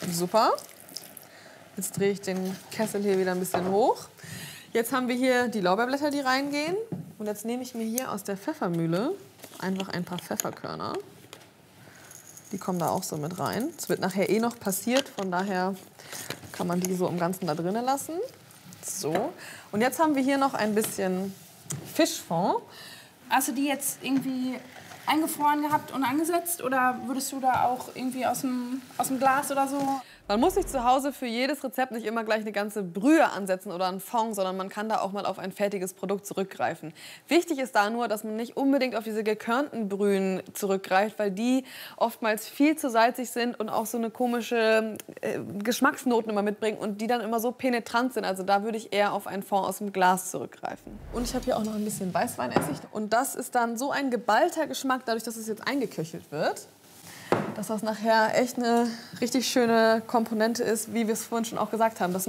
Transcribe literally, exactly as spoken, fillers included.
Super. Jetzt drehe ich den Kessel hier wieder ein bisschen hoch. Jetzt haben wir hier die Lorbeerblätter, die reingehen. Und jetzt nehme ich mir hier aus der Pfeffermühle einfach ein paar Pfefferkörner. Die kommen da auch so mit rein. Es wird nachher eh noch passiert, von daher kann man die so im Ganzen da drinnen lassen. So. Und jetzt haben wir hier noch ein bisschen Fischfond. Hast du die jetzt irgendwie eingefroren gehabt und angesetzt? Oder würdest du da auch irgendwie aus dem, aus dem Glas oder so? Man muss sich zu Hause für jedes Rezept nicht immer gleich eine ganze Brühe ansetzen oder einen Fond, sondern man kann da auch mal auf ein fertiges Produkt zurückgreifen. Wichtig ist da nur, dass man nicht unbedingt auf diese gekörnten Brühen zurückgreift, weil die oftmals viel zu salzig sind und auch so eine komische äh, Geschmacksnoten immer mitbringen und die dann immer so penetrant sind. Also da würde ich eher auf einen Fond aus dem Glas zurückgreifen. Und ich habe hier auch noch ein bisschen Weißweinessig. Und das ist dann so ein geballter Geschmack, dadurch, dass es jetzt eingeköchelt wird, dass das nachher echt eine richtig schöne Komponente ist, wie wir es vorhin schon auch gesagt haben. Das